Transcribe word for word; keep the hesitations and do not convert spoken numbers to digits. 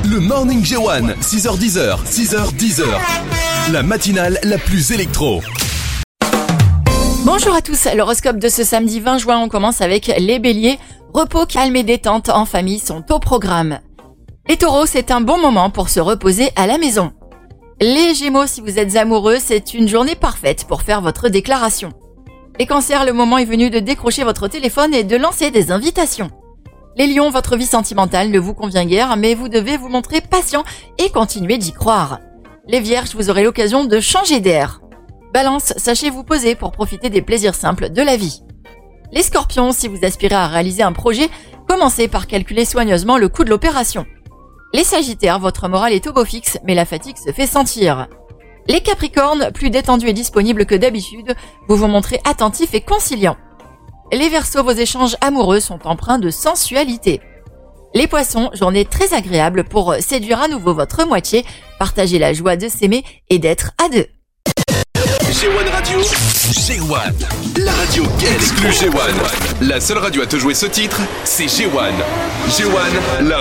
Le Morning G un, six heures dix, six heures dix. La matinale la plus électro. Bonjour à tous, l'horoscope de ce samedi vingt juin, on commence avec les béliers. Repos, calme et détente en famille sont au programme. Les taureaux, c'est un bon moment pour se reposer à la maison. Les gémeaux, si vous êtes amoureux, c'est une journée parfaite pour faire votre déclaration. Les cancers, le moment est venu de décrocher votre téléphone et de lancer des invitations. Les lions, votre vie sentimentale ne vous convient guère, mais vous devez vous montrer patient et continuer d'y croire. Les vierges, vous aurez l'occasion de changer d'air. Balance, sachez vous poser pour profiter des plaisirs simples de la vie. Les scorpions, si vous aspirez à réaliser un projet, commencez par calculer soigneusement le coût de l'opération. Les sagittaires, votre morale est au beau fixe, mais la fatigue se fait sentir. Les capricornes, plus détendus et disponibles que d'habitude, vous vous montrez attentifs et conciliants. Les verseaux, vos échanges amoureux sont empreints de sensualité. Les poissons, journée très agréable pour séduire à nouveau votre moitié, partager la joie de s'aimer et d'être à deux. G un Radio, G un, la radio exclue G un. La seule radio à te jouer ce titre, c'est G un. G un, la